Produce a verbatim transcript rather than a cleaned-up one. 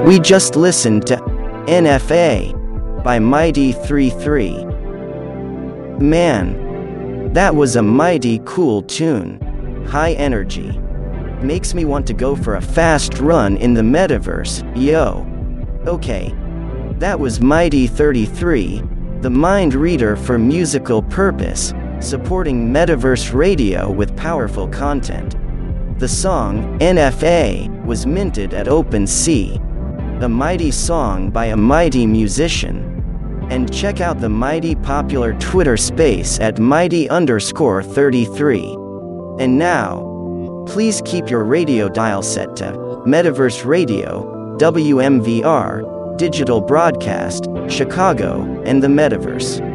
We just listened to N F A by Mighty thirty-three. Man, that was a mighty cool tune. High energy. Makes me want to go for a fast run in the metaverse, yo. Okay. That was Mighty thirty-three, the mind reader for musical purpose, supporting metaverse radio with powerful content. The song, N F A, was minted at OpenSea. A mighty song by a mighty musician. And check out the mighty popular Twitter space at mighty underscore 33. And now, please keep your radio dial set to Metaverse Radio, W M V R, Digital Broadcast, Chicago, and the Metaverse.